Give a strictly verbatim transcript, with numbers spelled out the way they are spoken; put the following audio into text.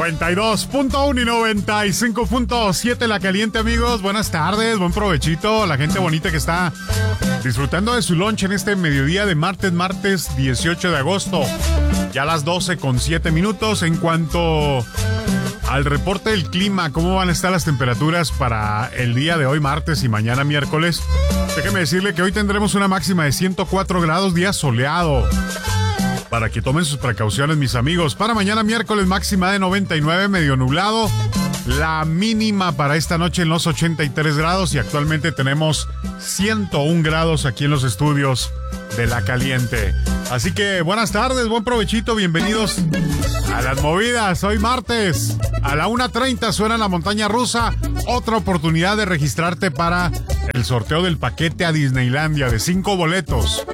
noventa y dos punto uno y noventa y cinco punto siete La Caliente, amigos. Buenas tardes, buen provechito. La gente bonita que está disfrutando de su lunch en este mediodía de martes, martes dieciocho de agosto. Ya a las doce con siete minutos. En cuanto al reporte del clima, ¿cómo van a estar las temperaturas para el día de hoy, martes, y mañana, miércoles? Déjeme decirle que hoy tendremos una máxima de ciento cuatro grados, día soleado. Para que tomen sus precauciones, mis amigos. Para mañana, miércoles, máxima de noventa y nueve, medio nublado. La mínima para esta noche en los ochenta y tres grados. Y actualmente tenemos ciento un grados aquí en los estudios de La Caliente. Así que buenas tardes, buen provechito, bienvenidos a las movidas. Hoy martes, a la una treinta suena la montaña rusa. Otra oportunidad de registrarte para el sorteo del paquete a Disneylandia de cinco boletos.